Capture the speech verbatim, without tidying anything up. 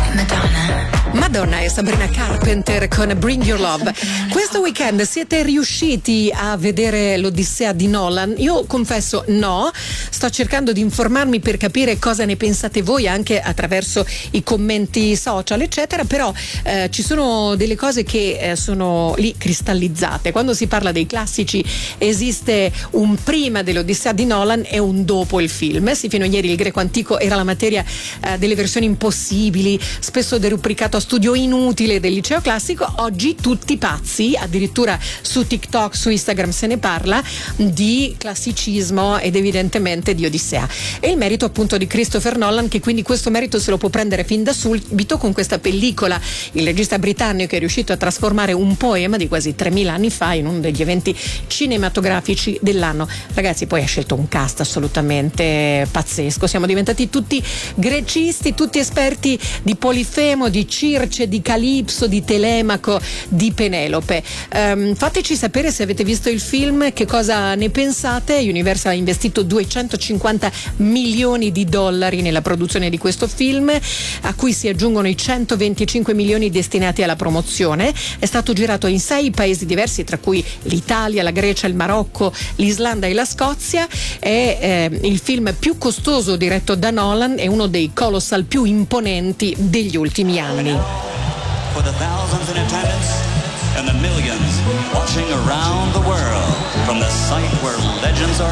Madonna e Sabrina Carpenter con Bring Your Love. Questo weekend siete riusciti a vedere l'Odissea di Nolan? Io confesso no, sto cercando di informarmi per capire cosa ne pensate voi anche attraverso i commenti social eccetera, però eh, ci sono delle cose che eh, sono lì cristallizzate. Quando si parla dei classici esiste un prima dell'Odissea di Nolan e un dopo il film. Sì, fino a ieri il greco antico era la materia eh, delle versioni impossibili, spesso derubricato a studio inutile del liceo classico. Oggi tutti pazzi, addirittura su TikTok, su Instagram se ne parla di classicismo ed evidentemente di Odissea. E il merito appunto di Christopher Nolan, che quindi questo merito se lo può prendere fin da subito con questa pellicola. Il regista britannico è riuscito a trasformare un poema di quasi tremila anni fa in uno degli eventi cinematografici dell'anno. Ragazzi, poi ha scelto un cast assolutamente pazzesco, siamo diventati tutti grecisti, tutti esperti di Polifemo, di Circe, di Calipso, di Telemaco, di Penelope. Um, fateci sapere se avete visto il film, che cosa ne pensate. Universal ha investito duecentocinquanta milioni di dollari nella produzione di questo film, a cui si aggiungono i centoventicinque milioni destinati alla promozione. È stato girato in sei paesi diversi, tra cui l'Italia, la Grecia, il Marocco, l'Islanda e la Scozia. È eh, il film più costoso diretto da Nolan e uno dei colossal più imponenti degli ultimi anni. For the thousands in attendance and the millions watching around the world from the site where legends are